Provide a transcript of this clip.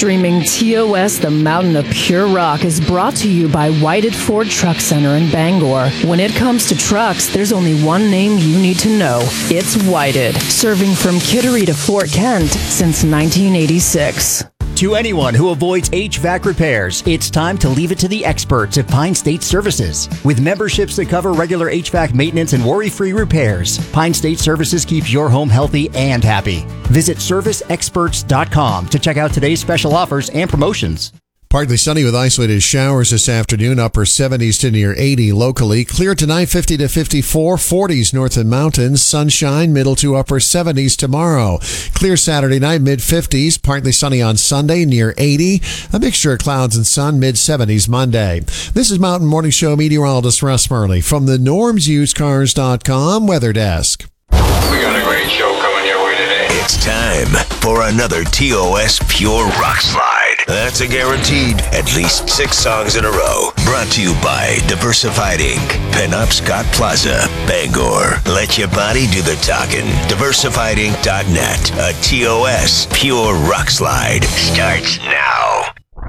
Streaming TOS, the Mountain of Pure Rock, is brought to you by Whited Ford Truck Center in Bangor. When it comes to trucks, there's only one name you need to know. It's Whited, serving from Kittery to Fort Kent since 1986. To anyone who avoids HVAC repairs, it's time to leave it to the experts at Pine State Services. With memberships that cover regular HVAC maintenance and worry-free repairs, Pine State Services keeps your home healthy and happy. Visit serviceexperts.com to check out today's special offers and promotions. Partly sunny with isolated showers this afternoon, upper 70s to near 80 locally. Clear tonight, 50 to 54, 40s north and mountains. Sunshine, middle to upper 70s tomorrow. Clear Saturday night, mid 50s. Partly sunny on Sunday, near 80. A mixture of clouds and sun, mid 70s Monday. This is Mountain Morning Show meteorologist Russ Murley from the NormsUsedCars.com Weather Desk. We got a great show coming your way today. It's time for another TOS Pure Rock Slide. That's a guaranteed at least 6 songs in a row. Brought to you by Diversified Inc., Penobscot Plaza, Bangor. Let your body do the talking. DiversifiedInc.net. A TOS Pure Rock Slide starts now.